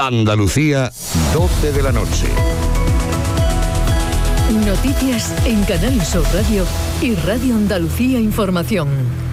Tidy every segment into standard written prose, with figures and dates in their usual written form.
Andalucía, 12 de la noche. Noticias en Canal Sur Radio y Radio Andalucía Información.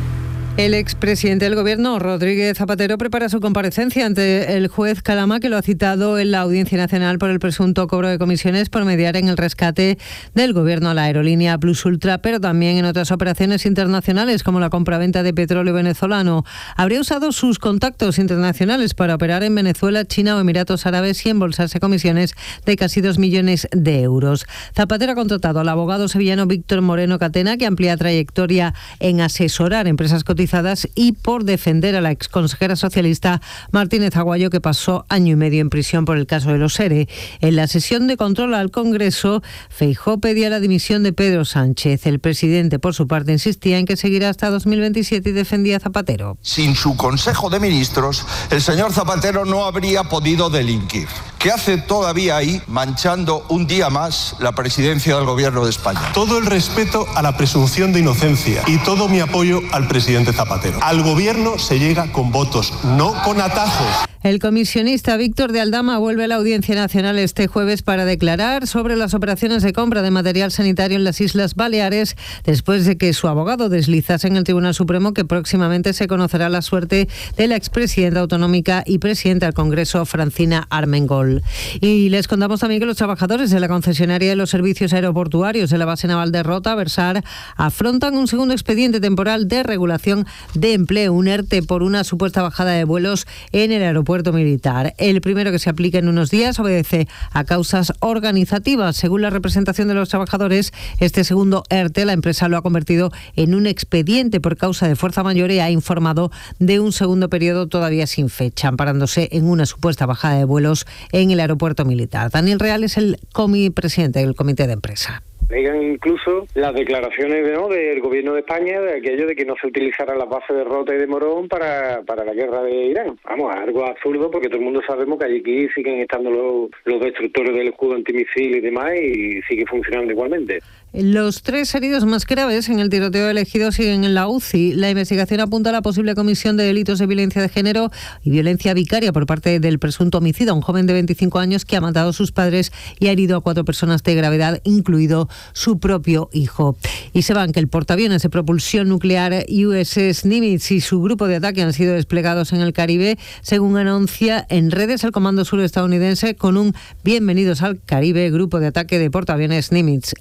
El expresidente del Gobierno, Rodríguez Zapatero, prepara su comparecencia ante el juez Calama, que lo ha citado en la Audiencia Nacional por el presunto cobro de comisiones por mediar en el rescate del Gobierno a la aerolínea Plus Ultra, pero también en otras operaciones internacionales como la compraventa de petróleo venezolano. Habría usado sus contactos internacionales para operar en Venezuela, China o Emiratos Árabes y embolsarse comisiones de casi 2 millones de euros. Zapatero ha contratado al abogado sevillano Víctor Moreno Catena, que amplía trayectoria en asesorar empresas cotizadas, y por defender a la exconsejera socialista Martínez Aguayo, que pasó año y medio en prisión por el caso de los ERE. En la sesión de control al Congreso, Feijóo pedía la dimisión de Pedro Sánchez. El presidente, por su parte, insistía en que seguirá hasta 2027 y defendía a Zapatero. Sin su Consejo de Ministros, el señor Zapatero no habría podido delinquir. ¿Qué hace todavía ahí, manchando un día más la presidencia del Gobierno de España? Todo el respeto a la presunción de inocencia y todo mi apoyo al presidente Zapatero. Al Gobierno se llega con votos, no con atajos. El comisionista Víctor de Aldama vuelve a la Audiencia Nacional este jueves para declarar sobre las operaciones de compra de material sanitario en las Islas Baleares, después de que su abogado deslizase en el Tribunal Supremo que próximamente se conocerá la suerte de la expresidenta autonómica y presidenta del Congreso, Francina Armengol. Y les contamos también que los trabajadores de la concesionaria de los servicios aeroportuarios de la base naval de Rota, Versar, afrontan un segundo expediente temporal de regulación de empleo, un ERTE, por una supuesta bajada de vuelos en el aeropuerto militar. El primero, que se aplica en unos días, obedece a causas organizativas. Según la representación de los trabajadores, este segundo ERTE la empresa lo ha convertido en un expediente por causa de fuerza mayor y ha informado de un segundo periodo todavía sin fecha, amparándose en una supuesta bajada de vuelos en el aeropuerto militar. Daniel Real es el presidente del comité de empresa. Negan incluso las declaraciones del Gobierno de España de aquello de que no se utilizara la base de Rota y de Morón para la guerra de Irán. Vamos, algo absurdo, porque todo el mundo sabemos que allí siguen estando los destructores del escudo antimisil y demás, y sigue funcionando igualmente. Los 3 heridos más graves en el tiroteo elegido siguen en la UCI. La investigación apunta a la posible comisión de delitos de violencia de género y violencia vicaria por parte del presunto homicida, un joven de 25 años que ha matado a sus padres y ha herido a 4 personas de gravedad, incluido su propio hijo. Y sepan que el portaaviones de propulsión nuclear USS Nimitz y su grupo de ataque han sido desplegados en el Caribe, según anuncia en redes el Comando Sur estadounidense, con un Bienvenidos al Caribe grupo de ataque de portaaviones Nimitz